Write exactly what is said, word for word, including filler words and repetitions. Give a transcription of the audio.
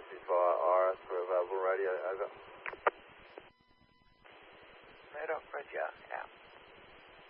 via R S for available radio, over. Murdoch, Roger, out.